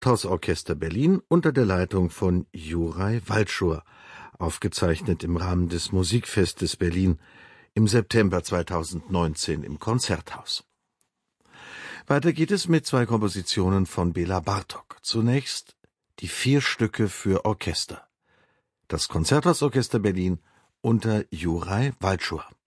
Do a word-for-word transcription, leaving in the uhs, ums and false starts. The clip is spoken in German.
Konzerthausorchester Berlin unter der Leitung von Juraj Walczur, aufgezeichnet im Rahmen des Musikfestes Berlin im September zweitausendneunzehn im Konzerthaus. Weiter geht es mit zwei Kompositionen von Bela Bartok. Zunächst die vier Stücke für Orchester. Das Konzerthausorchester Berlin unter Juraj Walczur.